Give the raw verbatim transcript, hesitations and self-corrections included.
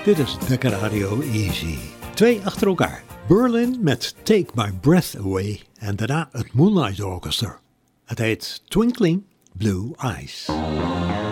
Dit is Dekker Radio Easy. Twee achter elkaar. Berlin met Take My Breath Away en daarna het Moonlight Orchestra. Het heet Twinkling Blue Eyes.